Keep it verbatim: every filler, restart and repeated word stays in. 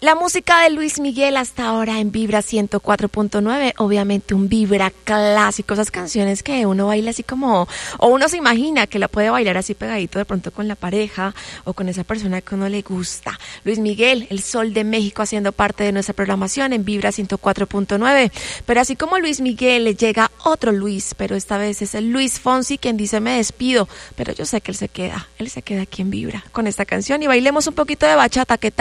La música de Luis Miguel hasta ahora en Vibra ciento cuatro punto nueve, obviamente un Vibra clásico, esas canciones que uno baila así como, o uno se imagina que la puede bailar así pegadito de pronto con la pareja o con esa persona que uno le gusta. Luis Miguel, el Sol de México, haciendo parte de nuestra programación en Vibra ciento cuatro punto nueve. Pero así como Luis Miguel, llega otro Luis, pero esta vez es el Luis Fonsi quien dice me despido, pero yo sé que él se queda, él se queda aquí en Vibra con esta canción y bailemos un poquito de bachata, ¿qué tal?